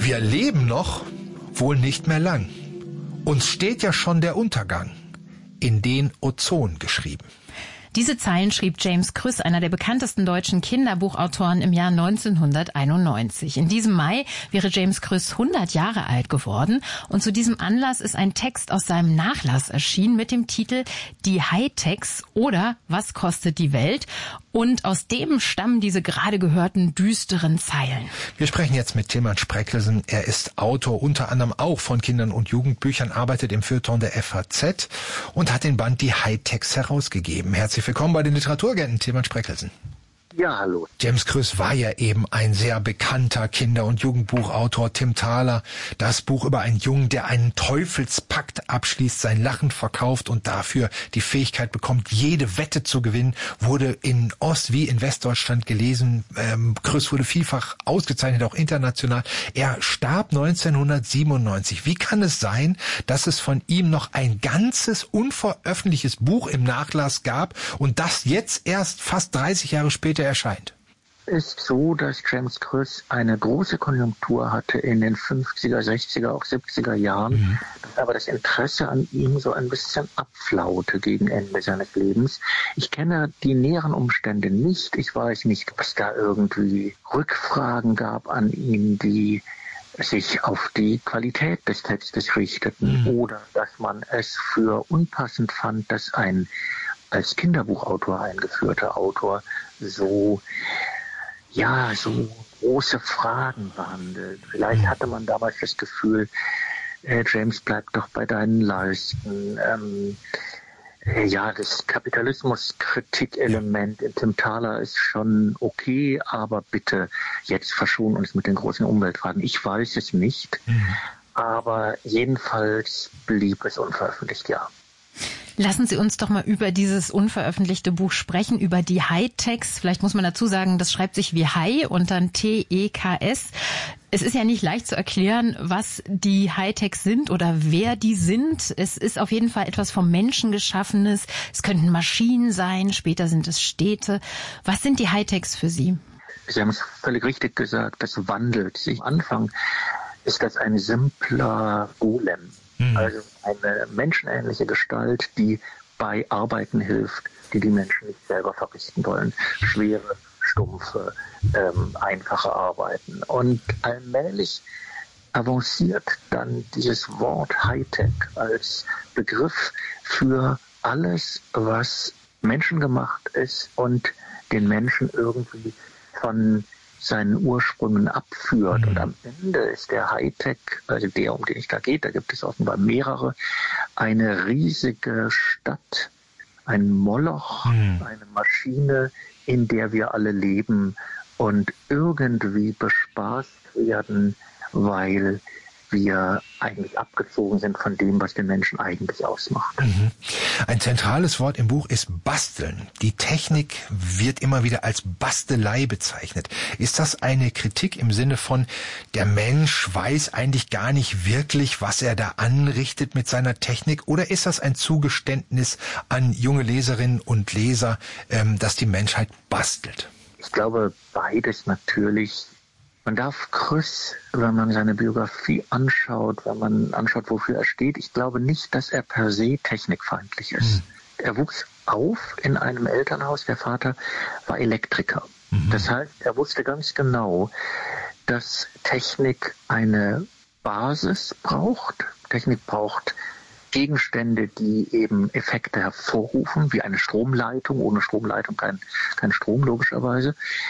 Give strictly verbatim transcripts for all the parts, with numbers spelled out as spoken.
Wir leben noch, wohl nicht mehr lang. Uns steht ja schon der Untergang in den Ozon geschrieben. Diese Zeilen schrieb James Krüss, einer der bekanntesten deutschen Kinderbuchautoren, im Jahr neunzehnhunderteinundneunzig. In diesem Mai wäre James Krüss hundert Jahre alt geworden und zu diesem Anlass ist ein Text aus seinem Nachlass erschienen mit dem Titel Die Hightechs oder Was kostet die Welt? Und aus dem stammen diese gerade gehörten düsteren Zeilen. Wir sprechen jetzt mit Tilman Spreckelsen. Er ist Autor unter anderem auch von Kindern- und Jugendbüchern, arbeitet im Feuilleton der F A Z und hat den Band Die Hightechs herausgegeben. Herzlich willkommen bei den Literaturagenten, Tilman Spreckelsen. Ja, hallo. James Krüss war ja eben ein sehr bekannter Kinder- und Jugendbuchautor. Tim Thaler, das Buch über einen Jungen, der einen Teufelspakt abschließt, sein Lachen verkauft und dafür die Fähigkeit bekommt, jede Wette zu gewinnen, wurde in Ost- wie in Westdeutschland gelesen. Ähm, Krüss wurde vielfach ausgezeichnet, auch international. Er starb neunzehnhundertsiebenundneunzig. Wie kann es sein, dass es von ihm noch ein ganzes unveröffentlichtes Buch im Nachlass gab und das jetzt erst fast dreißig Jahre später erscheint? Ist so, dass James Krüss eine große Konjunktur hatte in den fünfziger, sechziger, auch siebziger Jahren, mhm. aber das Interesse an ihm so ein bisschen abflaute gegen Ende seines Lebens. Ich kenne die näheren Umstände nicht. Ich weiß nicht, ob es da irgendwie Rückfragen gab an ihn, die sich auf die Qualität des Textes richteten, mhm. oder dass man es für unpassend fand, dass ein als Kinderbuchautor eingeführter Autor so, ja, so große Fragen behandelt. Vielleicht hatte man damals das Gefühl, äh, James, bleib doch bei deinen Leisten. Ähm, äh, ja, das Kapitalismus-Kritik-Element in Tim Thaler ist schon okay, aber bitte jetzt verschonen uns mit den großen Umweltfragen. Ich weiß es nicht, mhm. aber jedenfalls blieb es unveröffentlicht, ja. Lassen Sie uns doch mal über dieses unveröffentlichte Buch sprechen, über die Hightechs. Vielleicht muss man dazu sagen, das schreibt sich wie High und dann T E K S. Es ist ja nicht leicht zu erklären, was die Hightechs sind oder wer die sind. Es ist auf jeden Fall etwas vom Menschen Geschaffenes. Es könnten Maschinen sein, später sind es Städte. Was sind die Hightechs für Sie? Sie haben es völlig richtig gesagt, das wandelt sich. Am Anfang ist das ein simpler Golem. Also eine menschenähnliche Gestalt, die bei Arbeiten hilft, die die Menschen nicht selber verrichten wollen. Schwere, stumpfe, ähm, einfache Arbeiten. Und allmählich avanciert dann dieses Wort Hightech als Begriff für alles, was menschengemacht ist und den Menschen irgendwie von seinen Ursprüngen abführt. Mhm. Und am Ende ist der Hightech, also der, um den es da geht, da gibt es offenbar mehrere, eine riesige Stadt, ein Moloch, mhm. eine Maschine, in der wir alle leben und irgendwie bespaßt werden, weil wir eigentlich abgezogen sind von dem, was den Menschen eigentlich ausmacht. Mhm. Ein zentrales Wort im Buch ist Basteln. Die Technik wird immer wieder als Bastelei bezeichnet. Ist das eine Kritik im Sinne von, der Mensch weiß eigentlich gar nicht wirklich, was er da anrichtet mit seiner Technik? Oder ist das ein Zugeständnis an junge Leserinnen und Leser, ähm, dass die Menschheit bastelt? Ich glaube, beides natürlich. Man darf Krüss, wenn man seine Biografie anschaut, wenn man anschaut, wofür er steht, ich glaube nicht, dass er per se technikfeindlich ist. Mhm. Er wuchs auf in einem Elternhaus, der Vater war Elektriker. Mhm. Das heißt, er wusste ganz genau, dass Technik eine Basis braucht. Technik braucht Gegenstände, die eben Effekte hervorrufen, wie eine Stromleitung, ohne Stromleitung kein, kein Strom logischerweise.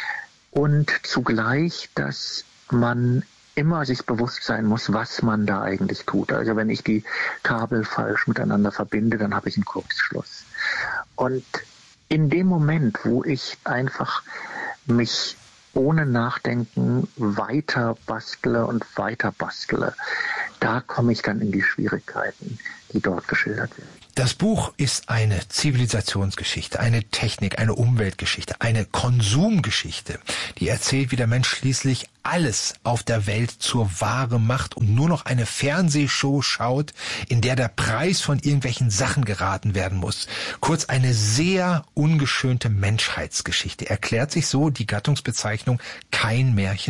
Und zugleich, dass man immer sich bewusst sein muss, was man da eigentlich tut. Also wenn ich die Kabel falsch miteinander verbinde, dann habe ich einen Kurzschluss. Und in dem Moment, wo ich einfach mich ohne Nachdenken weiter bastle und weiter bastle, da komme ich dann in die Schwierigkeiten, die dort geschildert werden. Das Buch ist eine Zivilisationsgeschichte, eine Technik, eine Umweltgeschichte, eine Konsumgeschichte, die erzählt, wie der Mensch schließlich alles auf der Welt zur Ware macht und nur noch eine Fernsehshow schaut, in der der Preis von irgendwelchen Sachen geraten werden muss. Kurz eine sehr ungeschönte Menschheitsgeschichte. Erklärt sich so die Gattungsbezeichnung kein Märchen?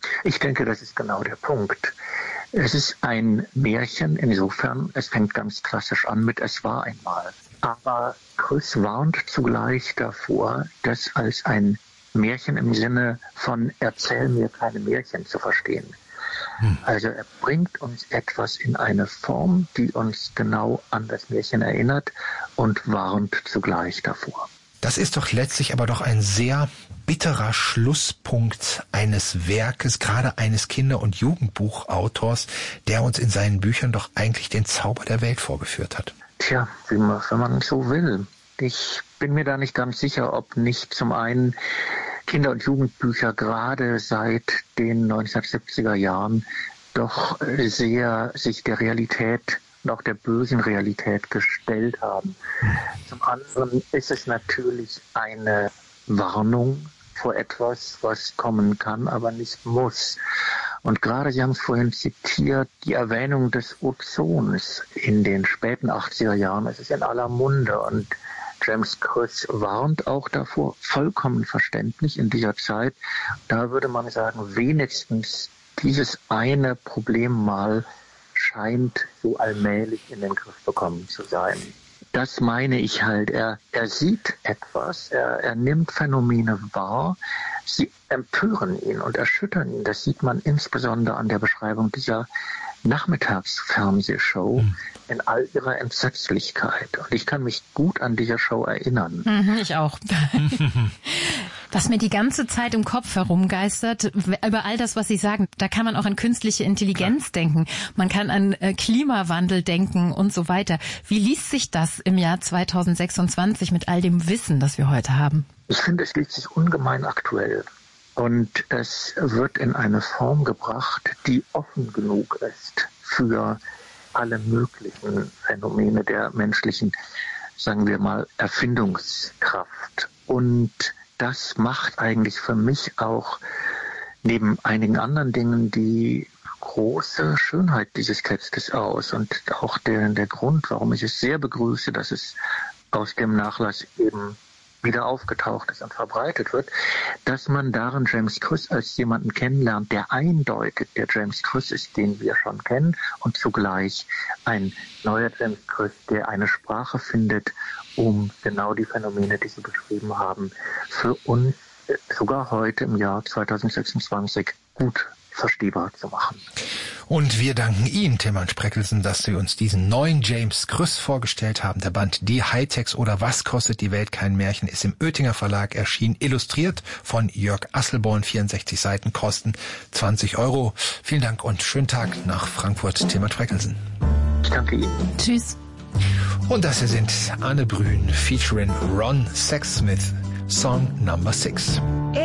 Ich denke, das ist genau der Punkt. Es ist ein Märchen, insofern, es fängt ganz klassisch an mit "Es war einmal". Aber Krüss warnt zugleich davor, das als ein Märchen im Sinne von "Erzähl mir keine Märchen" zu verstehen. Hm. Also er bringt uns etwas in eine Form, die uns genau an das Märchen erinnert und warnt zugleich davor. Das ist doch letztlich aber doch ein sehr bitterer Schlusspunkt eines Werkes, gerade eines Kinder- und Jugendbuchautors, der uns in seinen Büchern doch eigentlich den Zauber der Welt vorgeführt hat. Tja, wenn man, wenn man so will. Ich bin mir da nicht ganz sicher, ob nicht zum einen Kinder- und Jugendbücher gerade seit den neunzehnhundertsiebziger Jahren doch sehr sich der Realität und auch der bösen Realität gestellt haben. Zum anderen ist es natürlich eine Warnung vor etwas, was kommen kann, aber nicht muss. Und gerade, Sie haben es vorhin zitiert, die Erwähnung des Ozons in den späten achtziger Jahren, es ist in aller Munde und James Krüss warnt auch davor, vollkommen verständlich in dieser Zeit. Da würde man sagen, wenigstens dieses eine Problem mal scheint so allmählich in den Griff bekommen zu sein. Das meine ich halt. Er, er sieht etwas, er, er nimmt Phänomene wahr, sie empören ihn und erschüttern ihn. Das sieht man insbesondere an der Beschreibung dieser Nachmittagsfernsehshow mhm. in all ihrer Entsetzlichkeit. Und ich kann mich gut an diese Show erinnern. Mhm, ich auch. Was mir die ganze Zeit im Kopf herumgeistert, über all das, was Sie sagen, da kann man auch an künstliche Intelligenz ja. denken, man kann an äh, Klimawandel denken und so weiter. Wie liest sich das im Jahr zweitausendsechsundzwanzig mit all dem Wissen, das wir heute haben? Ich finde, es liest sich ungemein aktuell. Und es wird in eine Form gebracht, die offen genug ist für alle möglichen Phänomene der menschlichen, sagen wir mal, Erfindungskraft. Und das macht eigentlich für mich auch neben einigen anderen Dingen die große Schönheit dieses Textes aus und auch der, der Grund, warum ich es sehr begrüße, dass es aus dem Nachlass eben wieder aufgetaucht ist und verbreitet wird, dass man darin James Krüss als jemanden kennenlernt, der eindeutig der James Krüss ist, den wir schon kennen, und zugleich ein neuer James Krüss, der eine Sprache findet, um genau die Phänomene, die Sie beschrieben haben, für uns sogar heute im Jahr zweitausendsechsundzwanzig gut verstehbar zu machen. Und wir danken Ihnen, Tilman Spreckelsen, dass Sie uns diesen neuen James Krüss vorgestellt haben. Der Band Die Hightechs oder Was kostet die Welt kein Märchen ist im Oetinger Verlag erschienen, illustriert von Jörg Asselborn, vierundsechzig Seiten, kosten zwanzig Euro. Vielen Dank und schönen Tag nach Frankfurt, Tilman Spreckelsen. Ich danke Ihnen. Tschüss. Und das hier sind Anne Brün featuring Ron Sexsmith, Song Number Six.